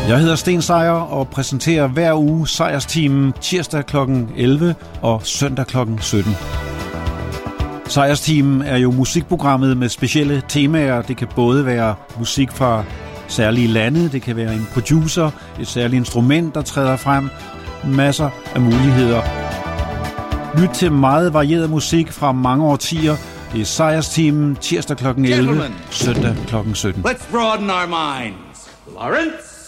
Jeg hedder Sten Sejer og præsenterer hver uge Sejrsteamen tirsdag kl. 11 og søndag kl. 17. Sejrsteamen er jo musikprogrammet med specielle temaer. Det kan både være musik fra særlige lande, det kan være en producer, et særligt instrument, der træder frem. Masser af muligheder. Lyt til meget varieret musik fra mange årtier. Det er Sejrsteamen tirsdag kl. 11, søndag kl. 17. Let's broaden our minds. Lawrence?